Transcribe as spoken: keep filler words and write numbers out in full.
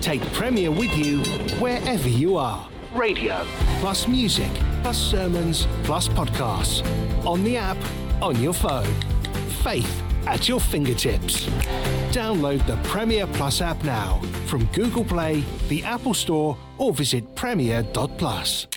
Take Premier with you wherever you are. Radio, plus music, plus sermons, plus podcasts. On the app, on your phone. Faith at your fingertips. Download the Premier Plus app now from Google Play, the Apple Store, or visit premier dot plus.